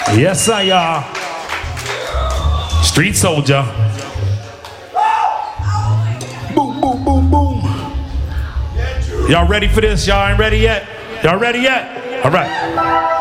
Yes, sir, y'all. Street soldier. Boom, boom, boom, boom. Y'all ready for this? Y'all ain't ready yet? Y'all ready yet? All right.